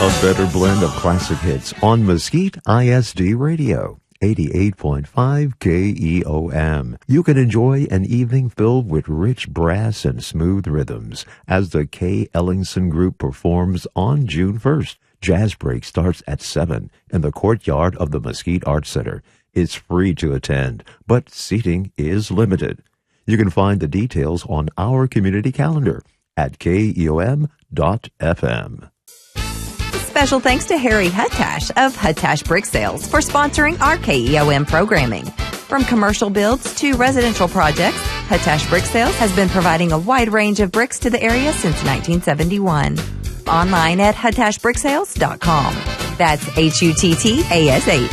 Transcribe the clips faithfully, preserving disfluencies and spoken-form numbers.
A better blend of classic hits on Mesquite I S D Radio, eighty-eight point five K E O M. You can enjoy an evening filled with rich brass and smooth rhythms as the Kay Ellingson Group performs on June first. Jazz Break starts at seven in the courtyard of the Mesquite Arts Center. It's free to attend, but seating is limited. You can find the details on our community calendar at K E O M dot F M. Special thanks to Harry Huttash of Huttash Brick Sales for sponsoring our K E O M programming. From commercial builds to residential projects, Huttash Brick Sales has been providing a wide range of bricks to the area since nineteen seventy-one. Online at huttash brick sales dot com. That's H U T T A S H.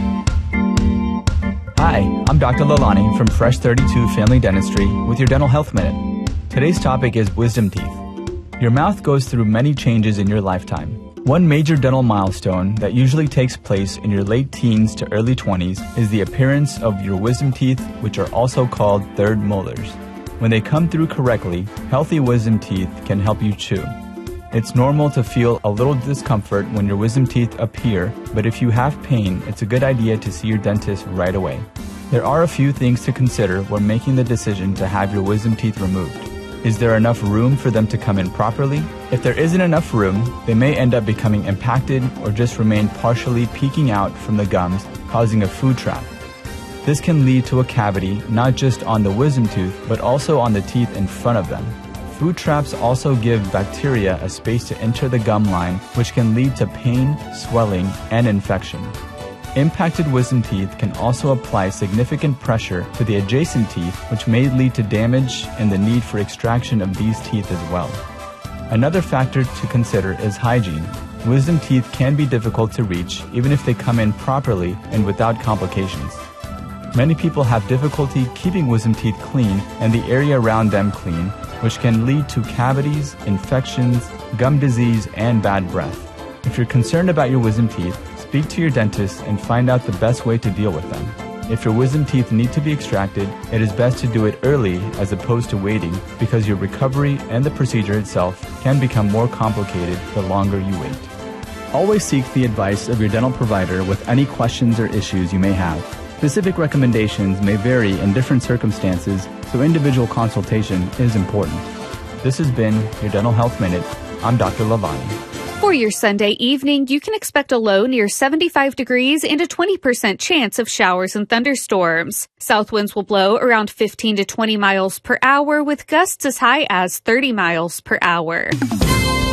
Hi, I'm Doctor Lalani from Fresh thirty-two Family Dentistry with your Dental Health Minute. Today's topic is wisdom teeth. Your mouth goes through many changes in your lifetime. One major dental milestone that usually takes place in your late teens to early twenties is the appearance of your wisdom teeth, which are also called third molars. When they come through correctly, healthy wisdom teeth can help you chew. It's normal to feel a little discomfort when your wisdom teeth appear, but if you have pain, it's a good idea to see your dentist right away. There are a few things to consider when making the decision to have your wisdom teeth removed. Is there enough room for them to come in properly? If there isn't enough room, they may end up becoming impacted or just remain partially peeking out from the gums, causing a food trap. This can lead to a cavity not just on the wisdom tooth, but also on the teeth in front of them. Food traps also give bacteria a space to enter the gum line, which can lead to pain, swelling, and infection. Impacted wisdom teeth can also apply significant pressure to the adjacent teeth, which may lead to damage and the need for extraction of these teeth as well. Another factor to consider is hygiene. Wisdom teeth can be difficult to reach even if they come in properly and without complications. Many people have difficulty keeping wisdom teeth clean and the area around them clean, which can lead to cavities, infections, gum disease, and bad breath. If you're concerned about your wisdom teeth, speak to your dentist and find out the best way to deal with them. If your wisdom teeth need to be extracted, it is best to do it early as opposed to waiting, because your recovery and the procedure itself can become more complicated the longer you wait. Always seek the advice of your dental provider with any questions or issues you may have. Specific recommendations may vary in different circumstances, so individual consultation is important. This has been your Dental Health Minute. I'm Doctor Lavani. For your Sunday evening, you can expect a low near seventy-five degrees and a twenty percent chance of showers and thunderstorms. South winds will blow around fifteen to twenty miles per hour with gusts as high as thirty miles per hour.